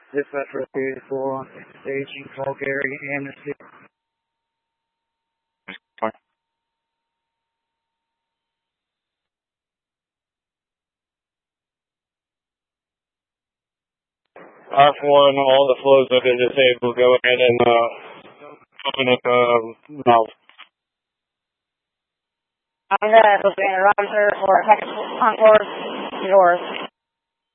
Dispatch for 34, staging, call Gary, Amnesty. R4 and all the flows have been disabled. Go ahead and open up the mouth. I'm supposed to be in Roger for Concord, yours.